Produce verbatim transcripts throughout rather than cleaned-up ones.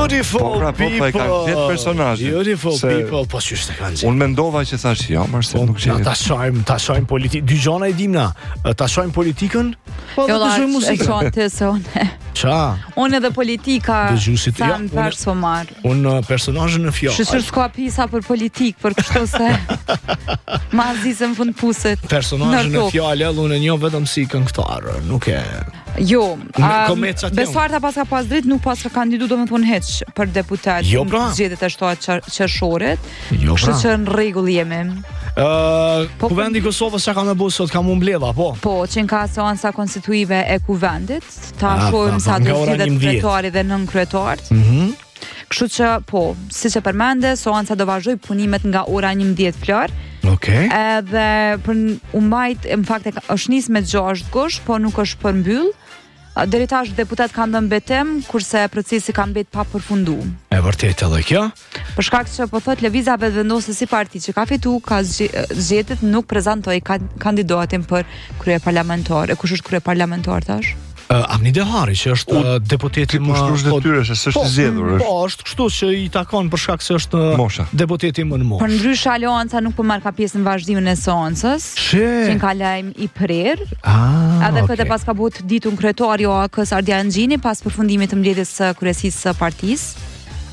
Beautiful po, pra, po, people. Po, ka gjetë personazhe. Beautiful se people. Po ç'është e kanë gjetë? Unë mendova që thash ja, më se nuk Na gjetë. ta shohim, ta shohim politikë. Dy gjona i dim na. Ta shohim politikën, po Jo, ta la, shohim e muzikën. shonë të se unë. Ça? Unë edhe politika Dëgjuesit, sa ja, më unë- personal. Unë personazhin në fjalë. Shqyr s'ka pisa për politik, për kështu se ma zisën fund puset. Personazhin në në tokë. fjalë unë e njoh vetëm si këngëtar, nuk e. Jo, Në um, komecat jam. Besuarta pas ka pas drejt nuk pas ka kandidu do me thonë heq për deputat Jo, pra. në zgjedhjet e shtatë qershorit. Jo, Kështu pra. që në rregull jemi. Ë, Po, kuvendi i Kosovës çka ka më bëu sot, ka më mbledha, po. Po, që në ka seansa konstituive e kuvendit, ta Ah, shohim pa, sa pa, do nga ora zgjidhet njëmbëdhjetë. kryetari dhe nën kryetarët. Mhm. Kështu që po, siç e përmende, seansa do vazhdoj punimet nga ora njëmbëdhjetë flar. Okej. Edhe për n- u mbajt, në fakt e ka- është nis me gjashtë gusht, po nuk është përmbyll. Deri tash deputat kanë dhënë betim, kurse procesi ka mbet pa përfunduar. E vërtetë edhe kjo. Për shkak që po thot Lëvizja vetëvendosë si parti që ka fitu, ka zgje- zgjedhjet nuk prezantoi kan- kandidatin për krye parlamentar. E kush është krye parlamentar tash? Uh, Avni Dehari që është uh, deputeti më Kushtosh detyre se s'është i zgjedhur, Po, është. është kështu që i takon për shkak se është uh, Mosha. deputeti më në Për moshë. ndryshe Aleanca nuk po marr ka pjesë në vazhdimin e seancës. She. Që ka lajm i prer. Ah, Edhe okay. këtë pas ka bëhet ditun kryetari o A K-s Ardian Xhini pas përfundimit të mbledhjes së kryesisë së partisë.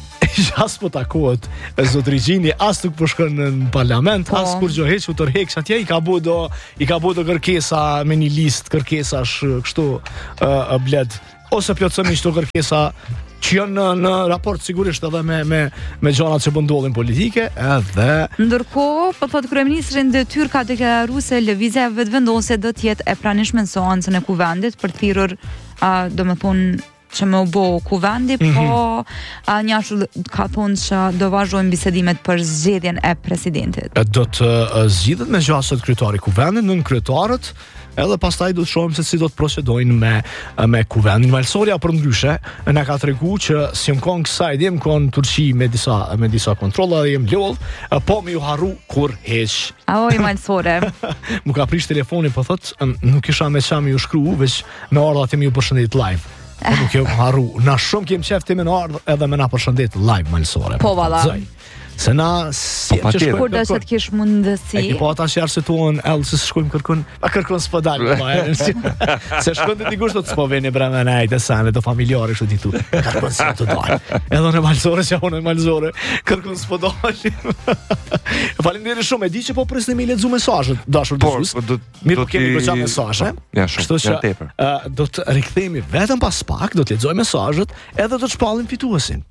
As po takohet e zotri Gjini, as nuk po shkon në parlament, Po. as kur gjoheq u tërheq atje, i ka bu do i ka bu do kërkesa me një listë kërkesash kështu uh, bled ose plotësimisht to kërkesa që janë në, në raport sigurisht edhe me me me gjanat që po ndodhin politike, edhe Ndërkohë, po thot kryeministri në detyrë ka deklaruar se lëvizja e vetëvendosje do të jetë e pranishme në seancën e kuvendit për thirrur, uh, domethënë që më u bo kuvendi, Mhm. po a, një ashtu ka thonë që do vazhdojnë bisedimet për zgjedhjen e presidentit. e, do të uh, zgjidhet me gjasët kryetari i kuvendit, nën kryetarët, edhe pastaj do të shohim se si do të procedojnë me me kuvendin. Valsoria për ndryshe na ka treguar që si më kon kësaj dhe më kon Turqi me disa me disa kontrolla dhe jem lodh, po më ju harru kur heq. A oj malsore. Mu ka prish telefonin, po thot "Ëm, nuk isha me çam ju shkruaj, veç në ardha ti më ju përshëndet live." Po nuk jo harru. Na shumë kem qef ti me në ardh edhe me na përshëndet live malsore. Po, valla. Zoj. Se na si Po, patjetër. Kur do të të kish mundësi. E ki po ata që arsituan ellë se shkojmë kërkun, a kërkun s'po dalë, ma e se shkojnë të dikush të të s'po veni breme në ejtë e sane, të familjare shtë ditu, kërkun s'po të dalë. Edhe në malzore, që unë në malzore, kërkun s'po dalë. Faleminderit shumë, e di që po presni me i ledzu mesazhet, dashur Po, dëgjues. po, do Mirë, do po kemi t'i- goxha mesazhe. Ja, shumë, Kështu që janë tepër. ë, do të rikthehemi vetëm pas pak, do të lexoj mesazhet, edhe do të shpallim fituesin.